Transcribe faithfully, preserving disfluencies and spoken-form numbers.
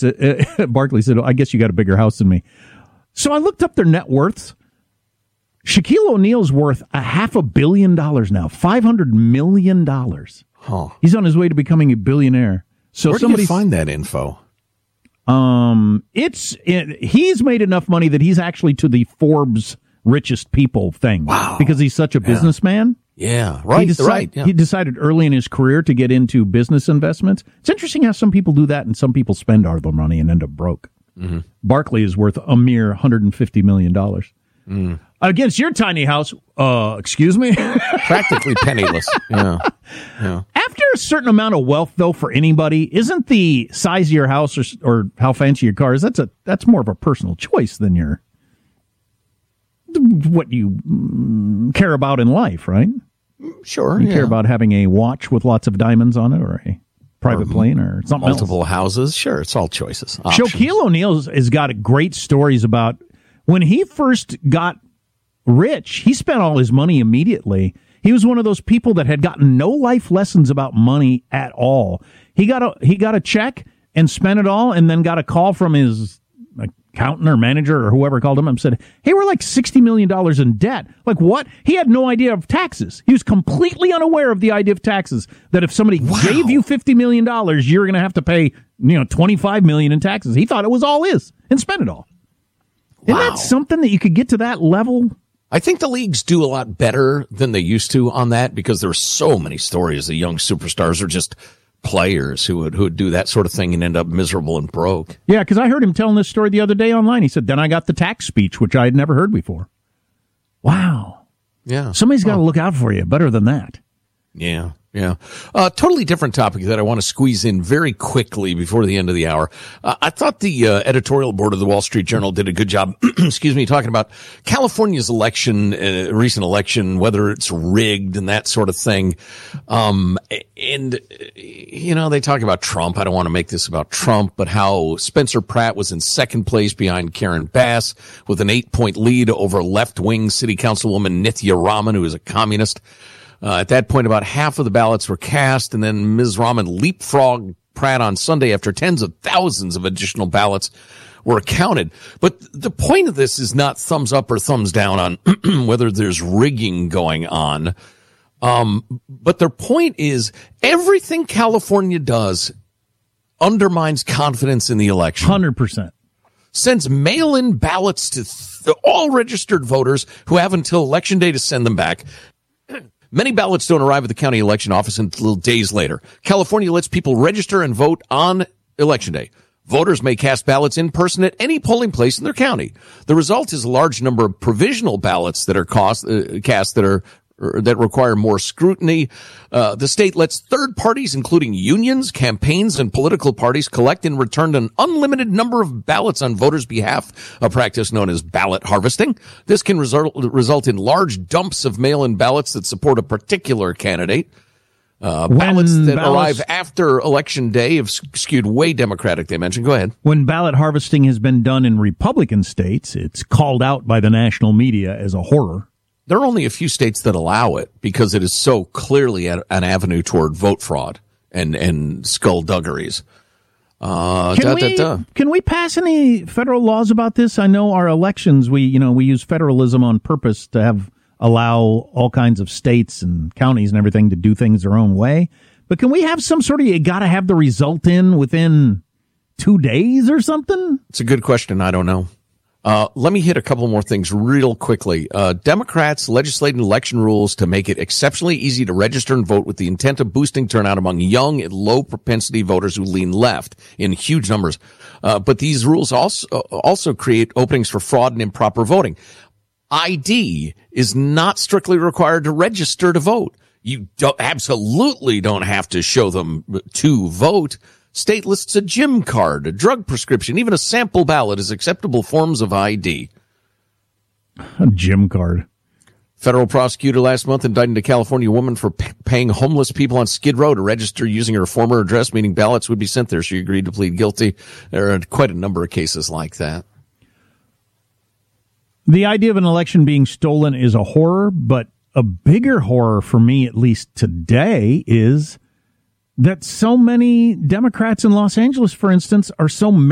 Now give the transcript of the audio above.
said, uh, Barkley said, I guess you got a bigger house than me. So I looked up their net worths. Shaquille O'Neal's worth a half a billion dollars now, five hundred million dollars. Huh. He's on his way to becoming a billionaire. So Where do you find that info? Um, it's it, he's made enough money that he's actually to the Forbes richest people thing. Wow. Because he's such a Yeah. businessman. Yeah, right, he decide, right. Yeah. He decided early in his career to get into business investments. It's interesting how some people do that and some people spend all their money and end up broke. Mm-hmm. Barkley is worth a mere one hundred fifty million dollars. Mm. Against your tiny house, uh, excuse me? Practically penniless. Yeah. yeah. After a certain amount of wealth, though, for anybody, isn't the size of your house or, or how fancy your car is, that's a that's more of a personal choice than your what you mm, care about in life, right? Sure. You yeah. care about having a watch with lots of diamonds on it or a private or plane or something multiple else. houses. Sure, it's all choices. Options. Shaquille O'Neal has got great stories about when he first got rich, he spent all his money immediately. He was one of those people that had gotten no life lessons about money at all. He got a he got a check and spent it all and then got a call from his accountant or manager or whoever called him and said, hey, we're like sixty million dollars in debt. Like what? He had no idea of taxes. He was completely unaware of the idea of taxes, that if somebody Wow. gave you fifty million dollars, you're going to have to pay, you know, twenty-five million dollars in taxes. He thought it was all his and spent it all. Isn't Wow. that something that you could get to that level? I think the leagues do a lot better than they used to on that because there are so many stories of young superstars or just players who would who would do that sort of thing and end up miserable and broke. Yeah, because I heard him telling this story the other day online. He said, then I got the tax speech, which I had never heard before. Wow. Yeah. Somebody's got to look out for you better than that. Yeah. Yeah. Uh, totally different topic that I want to squeeze in very quickly before the end of the hour. Uh, I thought the uh, editorial board of the Wall Street Journal did a good job, excuse me, talking about California's election, uh, recent election, whether it's rigged and that sort of thing. Um, and, you know, they talk about Trump. I don't want to make this about Trump, but how Spencer Pratt was in second place behind Karen Bass with an eight point lead over left-wing city councilwoman Nithya Raman, who is a communist. Uh, at that point, about half of the ballots were cast, and then Miz Raman leapfrogged Pratt on Sunday after tens of thousands of additional ballots were counted. But the point of this is not thumbs up or thumbs down on whether there's rigging going on. Um, but their point is everything California does undermines confidence in the election. one hundred percent. Sends mail-in ballots to th- all registered voters who have until Election Day to send them back. Many ballots don't arrive at the county election office until days later. California lets people register and vote on Election Day. Voters may cast ballots in person at any polling place in their county. The result is a large number of provisional ballots that are cost, uh, cast that are that require more scrutiny. Uh, the state lets third parties, including unions, campaigns, and political parties, collect and return an unlimited number of ballots on voters' behalf, a practice known as ballot harvesting. This can result, result in large dumps of mail-in ballots that support a particular candidate. Uh, ballots that ballots, arrive after Election Day have skewed way Democratic, they mentioned. Go ahead. When ballot harvesting has been done in Republican states, it's called out by the national media as a horror. There are only a few states that allow it because it is so clearly an avenue toward vote fraud and, and skullduggeries. Uh, can, da, we, da, da. can we pass any federal laws about this? I know our elections, we you know we use federalism on purpose to have allow all kinds of states and counties and everything to do things their own way. But can we have some sort of, you got to have the result in within two days or something? It's a good question. I don't know. Uh, let me hit a couple more things real quickly. Uh, Democrats legislating election rules to make it exceptionally easy to register and vote with the intent of boosting turnout among young and low propensity voters who lean left in huge numbers. Uh, but these rules also, also create openings for fraud and improper voting. I D is not strictly required to register to vote. You don't, absolutely don't have to show them to vote. State lists a gym card, a drug prescription, even a sample ballot as acceptable forms of I D. A gym card. Federal prosecutor last month indicted a California woman for p- paying homeless people on Skid Row to register using her former address, meaning ballots would be sent there. She agreed to plead guilty. There are quite a number of cases like that. The idea of an election being stolen is a horror, but a bigger horror for me, at least today, is that so many Democrats in Los Angeles, for instance, are so